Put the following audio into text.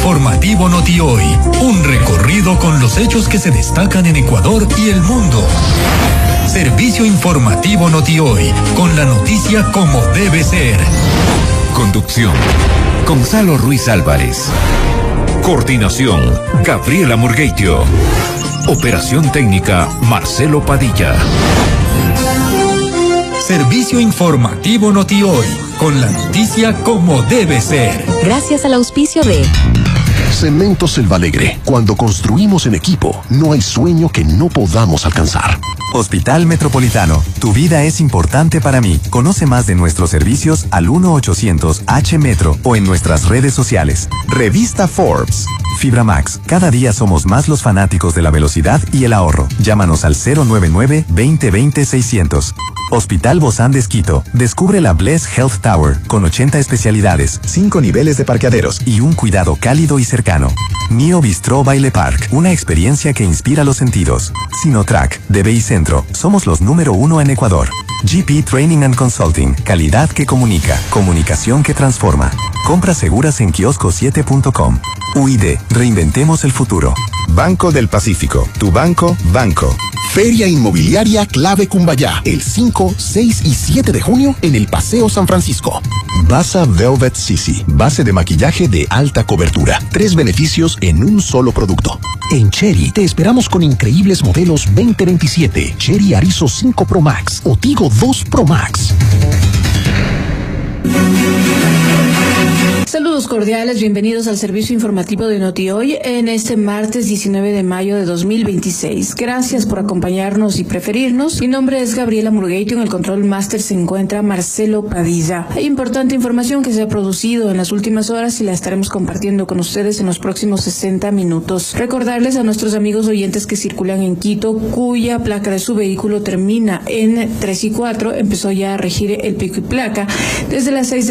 informativo Noti Hoy. Un recorrido con los hechos que se destacan en Ecuador y el mundo. Servicio informativo Noti Hoy, con la noticia como debe ser. Conducción: Gonzalo Ruiz Álvarez. Coordinación: Gabriela Murgueitio. Operación técnica: Marcelo Padilla. Servicio informativo Noti Hoy, con la noticia como debe ser. Gracias al auspicio de Cementos Selvalegre. Cuando construimos en equipo, no hay sueño que no podamos alcanzar. Hospital Metropolitano. Tu vida es importante para mí. Conoce más de nuestros servicios al 1-800-H-METRO o en nuestras redes sociales. Revista Forbes. Fibra Max. Cada día somos más los fanáticos de la velocidad y el ahorro. Llámanos al 099-2020-600. Hospital Bozán de Esquito. Descubre la Bless Health Tower con 80 especialidades, 5 niveles de parqueaderos y un cuidado cálido y cercano. Nio Bistro Baile Park. Una experiencia que inspira los sentidos. Sinotrack. De BI Centro. Somos los número 1 en Ecuador. GP Training and Consulting. Calidad que comunica. Comunicación que transforma. Compras seguras en kiosco7.com. UID. Reinventemos el futuro. Banco del Pacífico. Tu banco. Feria Inmobiliaria Clave Cumbayá. El 5, 6 y 7 de junio en el Paseo San Francisco. Basa Velvet Sisi. Base de maquillaje de alta cobertura. 3 beneficios en un solo producto. En Cherry te esperamos con increíbles modelos 2027. Cherry Arizo 5 Pro Max o Tigo 2 Pro Max. Saludos cordiales, bienvenidos al servicio informativo de Noti Hoy en este martes 19 de mayo de 2026. Gracias por acompañarnos y preferirnos. Mi nombre es Gabriela Murgueitio, en el control máster se encuentra Marcelo Padilla. Hay importante información que se ha producido en las últimas horas y la estaremos compartiendo con ustedes en los próximos 60 minutos. Recordarles a nuestros amigos oyentes que circulan en Quito, cuya placa de su vehículo termina en 3 y 4, empezó ya a regir el pico y placa desde las 6 de